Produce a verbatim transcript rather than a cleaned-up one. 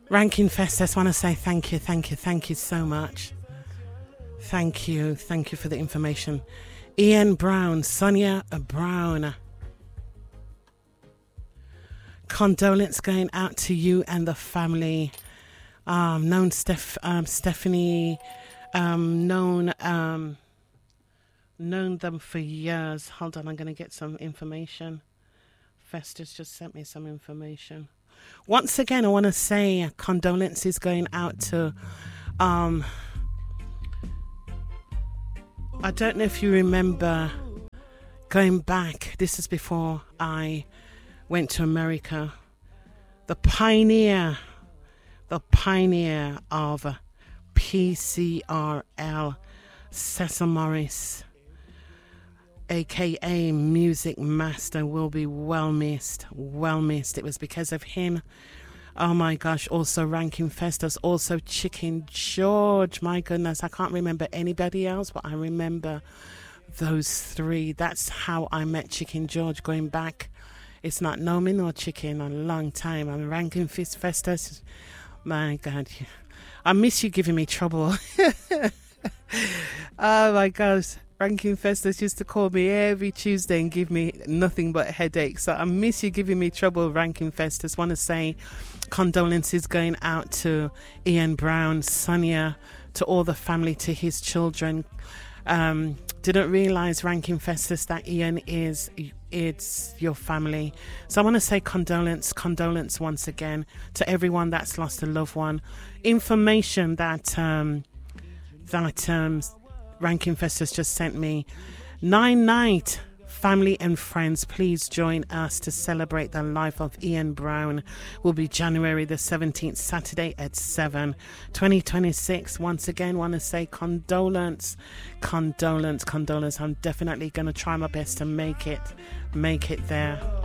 Ranking Fest, I just want to say thank you, thank you, thank you so much. Thank you, thank you for the information. Ian Brown, Sonia Brown. Condolence going out to you and the family. Um, known Steph, um, Stephanie, um, known, um, known them for years. Hold on, I'm going to get some information. Festus just sent me some information. Once again, I want to say condolences going out to, um, I don't know if you remember going back, this is before I went to America, the pioneer, the pioneer of P C R L, Cecil Morris, aka Music Master, will be well missed, well missed. It was because of him. Oh my gosh, also Ranking Festus, also Chicken George. My goodness, I can't remember anybody else, but I remember those three. That's how I met Chicken George, going back. It's not no me nor chicken, a long time. I'm Ranking Fist Festus. My God, I miss you giving me trouble. Oh my gosh. Ranking Festus used to call me every Tuesday and give me nothing but headaches. So I miss you giving me trouble, Ranking Festus. Want to say condolences going out to Ian Brown, Sonia, to all the family, to his children. Um, didn't realise, Ranking Festus, that Ian is it's your family. So I want to say condolence, condolence once again to everyone that's lost a loved one. Information that um, that um, Ranking Festus just sent me. Nine Night, family and friends, please join us to celebrate the life of Ian Brown. Will be January the seventeenth, Saturday at seven, twenty twenty-six. Once again, want to say condolence, condolence, condolence. I'm definitely going to try my best to make it, make it there.